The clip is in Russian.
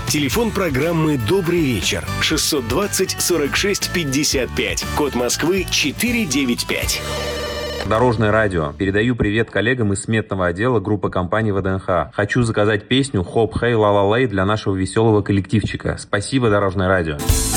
Телефон программы «Добрый вечер» 620 46 55. Код Москвы 495. Дорожное радио. Передаю привет коллегам из сметного отдела группы компаний ВДНХ. Хочу заказать песню «Хоп, хей, ла-ла-лей» для нашего веселого коллективчика. Спасибо, Дорожное радио.